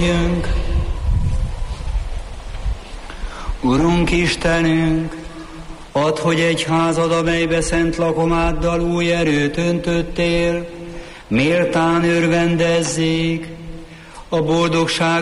Urunk Istenünk, add, hogy egyházad, amelybe szent lakomáddal új erőt öntöttél, méltán örvendezzék a boldogság